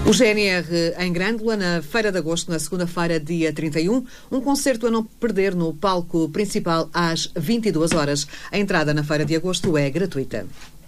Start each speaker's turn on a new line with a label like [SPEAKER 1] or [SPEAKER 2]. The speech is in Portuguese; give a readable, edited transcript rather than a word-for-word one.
[SPEAKER 1] O GNR em Grândola, na Feira de Agosto, na segunda-feira, dia 31, um concerto a não perder no palco principal às 22 horas. A entrada na Feira de Agosto é gratuita.